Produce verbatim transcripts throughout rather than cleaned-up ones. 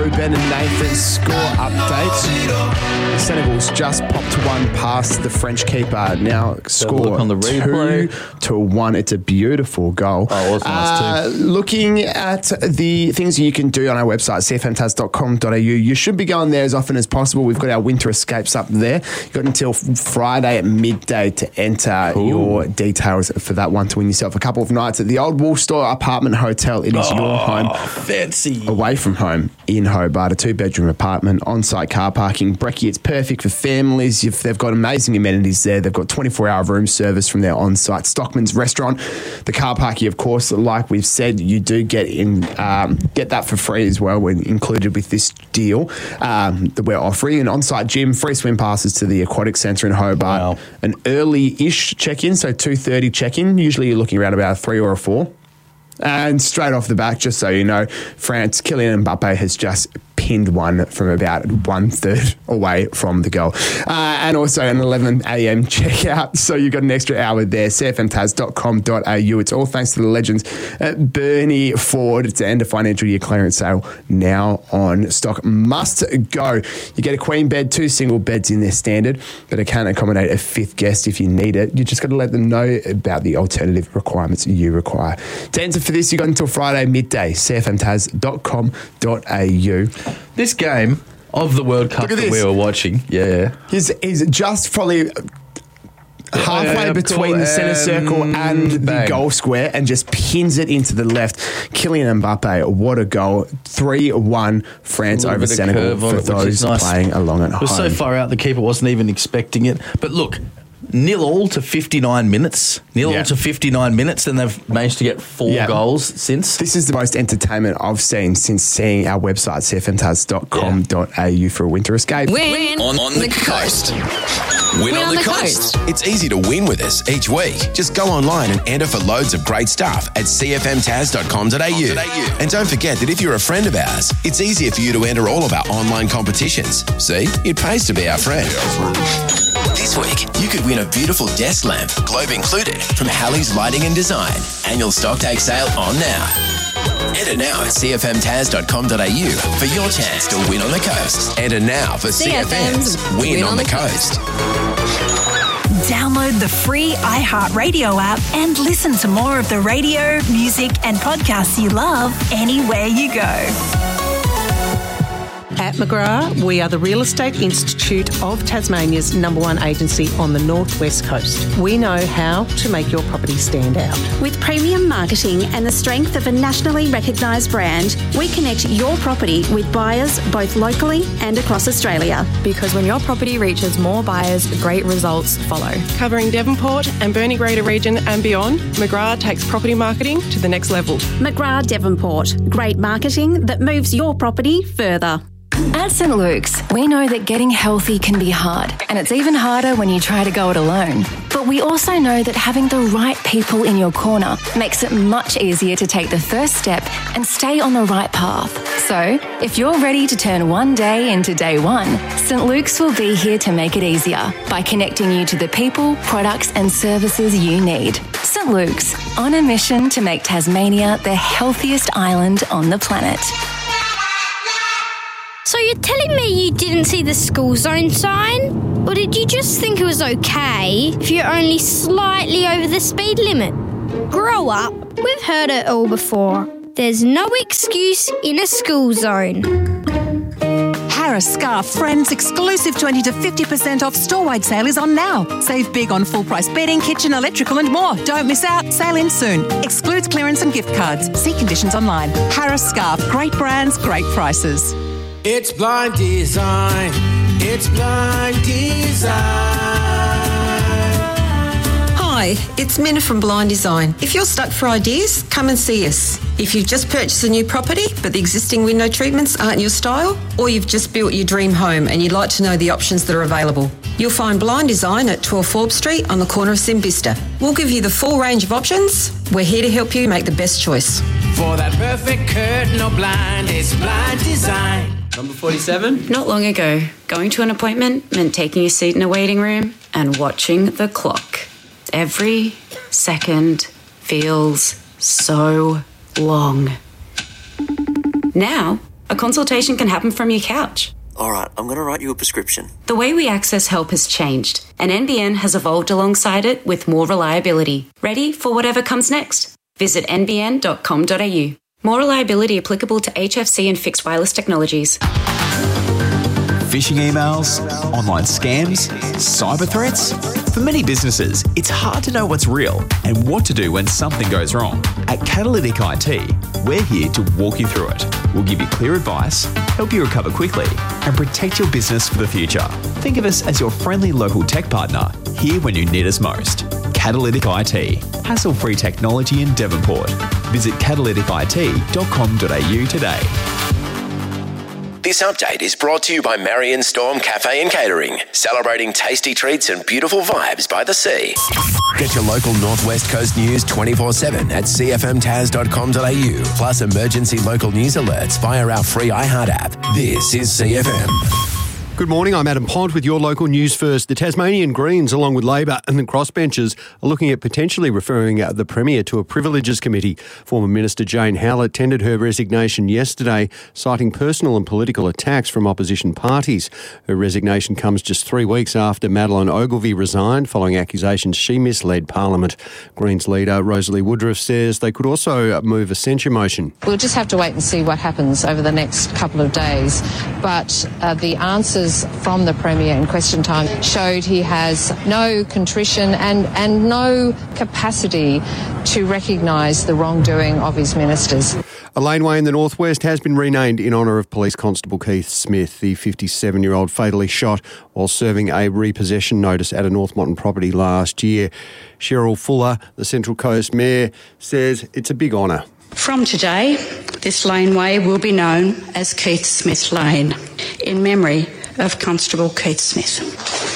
Ben and Nathan's score update. Senegal's just popped one past the French keeper. Now score on the replay. two to one. It's a beautiful goal. Oh, it was nice uh, too. Looking at the things you can do on our website, c f m tas dot com dot a u, you should be going there as often as possible. We've got our winter escapes up there. You've got until Friday at midday to enter Ooh. your details for that one to win yourself a couple of nights at the Old Wool Store Apartment Hotel. It is oh, your home. Fancy. Away from home in Hobart, a two-bedroom apartment, on-site car parking. Brekkie, it's perfect for families. If they've got amazing amenities there. They've got twenty-four hour room service from their on-site Stockman's restaurant. The car parking, of course, like we've said, you do get in um, get that for free as well when included with this deal um, that we're offering. An on-site gym, free swim passes to the aquatic centre in Hobart. Wow. An early-ish check-in, so two thirty check-in. Usually you're looking around about a three or a four. And straight off the back, just so you know, France, Kylian Mbappe has just pinned one from about one third away from the goal. Uh, and also an eleven a m checkout. So you've got an extra hour there. c f m tas dot com dot a u. It's all thanks to the legends at Bernie Ford. It's the end of financial year clearance sale now on stock. Must go. You get a queen bed, two single beds in their standard, but it can accommodate a fifth guest if you need it. You just got to let them know about the alternative requirements you require. To enter for this, you got until Friday midday. c f m tas dot com dot a u. This game of the World Cup that this. we were watching, yeah. He's, he's just probably halfway Yeah, between cool. the centre circle And and the bang. goal square and just pins it into the left. Kylian Mbappe, what a goal. three one France A little over bit of Senegal curve on for it, which is those nice. playing along at It was home. so far out, the keeper wasn't even expecting it. But look, nil all to fifty-nine minutes. Nil Yeah. all to fifty-nine minutes, and they've managed to get four Yeah. goals since. This is the most entertainment I've seen since seeing our website, c f m tas dot com dot a u for a winter escape. Win On, on the coast. Win, on, the, coast. It's easy to win with us each week. Just go online and enter for loads of great stuff at c f m tas dot com dot a u. And don't forget that if you're a friend of ours, it's easier for you to enter all of our online competitions. See, it pays to be our friend. This week, you could win a beautiful desk lamp, globe included, from Halley's Lighting and Design. Annual stock take sale on now. Enter now at c f m tas dot com dot a u for your chance to win on the coast. Enter now for C F M's Win, win on, on the, the Coast. Download the free iHeartRadio app and listen to more of the radio, music and podcasts you love anywhere you go. At McGrath, we are the Real Estate Institute of Tasmania's number one agency on the northwest coast. We know how to make your property stand out. With premium marketing and the strength of a nationally recognised brand, we connect your property with buyers both locally and across Australia. Because when your property reaches more buyers, great results follow. Covering Devonport and Burnie Greater Region and beyond, McGrath takes property marketing to the next level. McGrath Devonport. Great marketing that moves your property further. At Saint Luke's, we know that getting healthy can be hard, and it's even harder when you try to go it alone. But we also know that having the right people in your corner makes it much easier to take the first step and stay on the right path. So, if you're ready to turn one day into day one, Saint Luke's will be here to make it easier by connecting you to the people, products and services you need. Saint Luke's, on a mission to make Tasmania the healthiest island on the planet. So you're telling me you didn't see the school zone sign? Or did you just think it was okay if you're only slightly over the speed limit? Grow up. We've heard it all before. There's no excuse in a school zone. Harris Scarf Friends exclusive twenty to fifty percent off store-wide sale is on now. Save big on full-price bedding, kitchen, electrical and more. Don't miss out. Sale in soon. Excludes clearance and gift cards. See conditions online. Harris Scarf. Great brands, great prices. It's Blind Design. It's Blind Design. Hi, it's Minna from Blind Design. If you're stuck for ideas, come and see us. If you've just purchased a new property but the existing window treatments aren't your style, or you've just built your dream home and you'd like to know the options that are available, you'll find Blind Design at twelve Forbes Street on the corner of Simbista. We'll give you the full range of options. We're here to help you make the best choice. For that perfect curtain or blind, it's Blind Design. Number forty-seven? Not long ago, going to an appointment meant taking a seat in a waiting room and watching the clock. Every second feels so long. Now, A consultation can happen from your couch. All right, I'm going to write you a prescription. The way we access help has changed, and N B N has evolved alongside it with more reliability. Ready for whatever comes next? Visit n b n dot com dot a u. More reliability applicable to H F C and fixed wireless technologies. Phishing emails, online scams, cyber threats. For many businesses, it's hard to know what's real and what to do when something goes wrong. At Catalytic I T, we're here to walk you through it. We'll give you clear advice, help you recover quickly, and protect your business for the future. Think of us as your friendly local tech partner, here when you need us most. Catalytic I T, hassle-free technology in Devonport. Visit catalytic I T dot com dot a u today. This update is brought to you by Marion Storm Cafe and Catering, celebrating tasty treats and beautiful vibes by the sea. Get your local Northwest Coast news twenty-four seven at c f m taz dot com dot a u, plus emergency local news alerts via our free iHeart app. This is C F M. Good morning, I'm Adam Pont with your local news first. The Tasmanian Greens, along with Labor and the crossbenchers, are looking at potentially referring the Premier to a Privileges Committee. Former Minister Jane Howlett tendered her resignation yesterday, citing personal and political attacks from opposition parties. Her resignation comes just three weeks after Madeleine Ogilvie resigned following accusations she misled Parliament. Greens leader Rosalie Woodruff says they could also move a censure motion. We'll just have to wait and see what happens over the next couple of days. But uh, the answers from the Premier in question time showed he has no contrition and, and no capacity to recognise the wrongdoing of his ministers. A laneway in the northwest has been renamed in honour of Police Constable Keith Smith, the fifty-seven-year-old fatally shot while serving a repossession notice at a North Moreton property last year. Cheryl Fuller, the Central Coast Mayor, says it's a big honour. From today, this laneway will be known as Keith Smith Lane, in memory of Constable Keith Smith.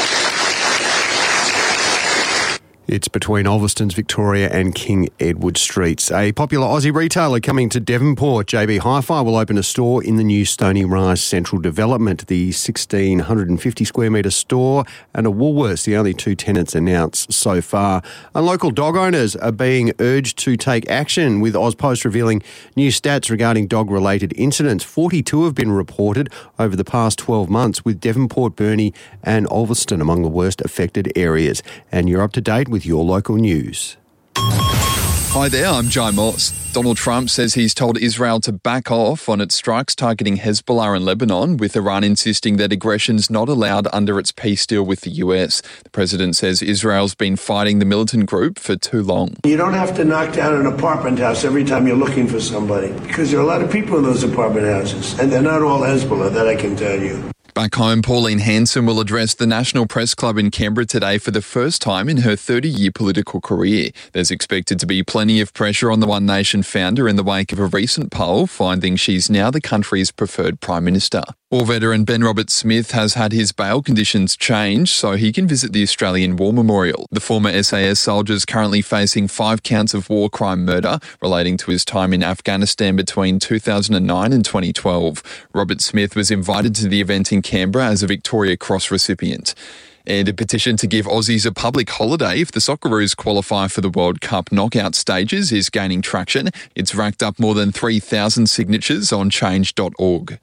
It's between Ulverstons, Victoria and King Edward Streets. A popular Aussie retailer coming to Devonport, J B Hi-Fi, will open a store in the new Stony Rise Central development. The one thousand six hundred fifty square metre store and a Woolworths, the only two tenants announced so far. And local dog owners are being urged to take action, with AusPost revealing new stats regarding dog-related incidents. forty-two have been reported over the past twelve months, with Devonport, Burnie and Ulverston among the worst affected areas. And you're up to date with your local news. Hi there, I'm Joe Moss. Donald Trump says he's told Israel to back off on its strikes targeting Hezbollah in Lebanon, with Iran insisting that aggression's not allowed under its peace deal with the U S. The president says Israel's been fighting the militant group for too long. You don't have to knock down an apartment house every time you're looking for somebody, because there are a lot of people in those apartment houses, and they're not all Hezbollah, that I can tell you. Back home, Pauline Hanson will address the National Press Club in Canberra today for the first time in her thirty-year political career. There's expected to be plenty of pressure on the One Nation founder in the wake of a recent poll finding she's now the country's preferred Prime Minister. War veteran Ben Roberts-Smith has had his bail conditions changed so he can visit the Australian War Memorial. The former S A S soldier is currently facing five counts of war crime murder relating to his time in Afghanistan between two thousand nine and twenty twelve. Roberts-Smith was invited to the event in Canberra as a Victoria Cross recipient. And a petition to give Aussies a public holiday if the Socceroos qualify for the World Cup knockout stages is gaining traction. It's racked up more than three thousand signatures on change dot org.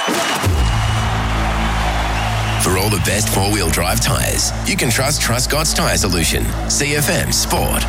For all the best four-wheel drive tyres, you can trust Truscott's Tyre Solution. C F M Sport.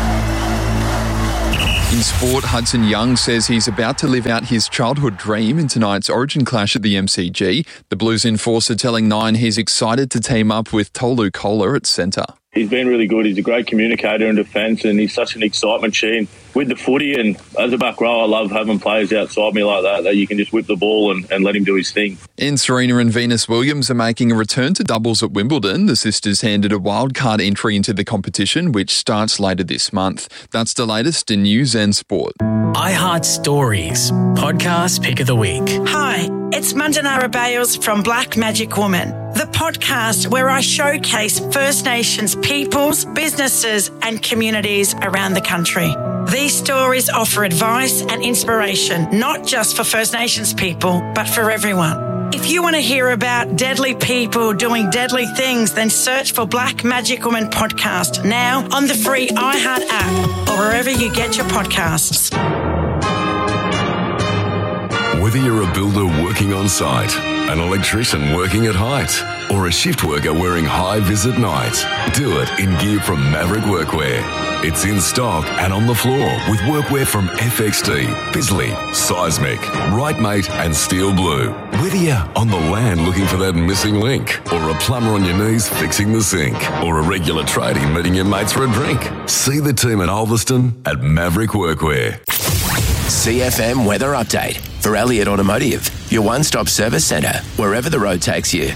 In sport, Hudson Young says he's about to live out his childhood dream in tonight's Origin clash at the M C G. The Blues enforcer telling Nine he's excited to team up with Tolu Kola at centre. He's been really good. He's a great communicator in defence, and he's such an excitement machine with the footy. And as a back row, I love having players outside me like that, that you can just whip the ball and, and let him do his thing. And Serena and Venus Williams are making a return to doubles at Wimbledon. The sisters handed a wildcard entry into the competition, which starts later this month. That's the latest in news and sport. iHeart Stories, podcast pick of the week. Hi, it's Mandanara Bales from Black Magic Woman, the podcast where I showcase First Nations peoples, businesses and communities around the country. These stories offer advice and inspiration, not just for First Nations people, but for everyone. If you want to hear about deadly people doing deadly things, then search for Black Magic Woman Podcast now on the free iHeart app or wherever you get your podcasts. Whether you're a builder working on site, an electrician working at height, or a shift worker wearing high-vis at night, do it in gear from Maverick Workwear. It's in stock and on the floor with workwear from F X T, Bisley, Seismic, Rightmate and Steel Blue. Whether you're on the land looking for that missing link, or a plumber on your knees fixing the sink, or a regular tradie meeting your mates for a drink, see the team at Ulverston at Maverick Workwear. C F M Weather Update for Elliott Automotive, your one-stop service centre, wherever the road takes you.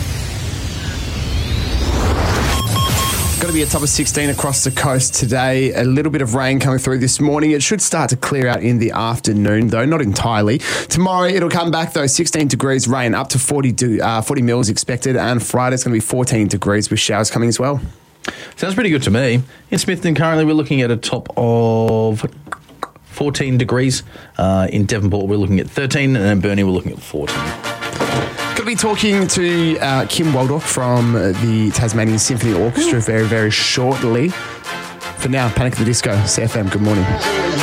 Going to be a top of sixteen across the coast today. A little bit of rain coming through this morning. It should start to clear out in the afternoon, though, not entirely. Tomorrow, it'll come back, though, sixteen degrees, rain up to forty, to, uh, forty mils expected, and Friday it's going to be fourteen degrees with showers coming as well. Sounds pretty good to me. In Smithton, currently, we're looking at a top of fourteen degrees. Uh, in Devonport, we're looking at thirteen, and in Burnie, we're looking at fourteen. Going to be talking to uh, Kim Waldorf from uh, the Tasmanian Symphony Orchestra very, very shortly. For now, Panic at the Disco, C F M, good morning.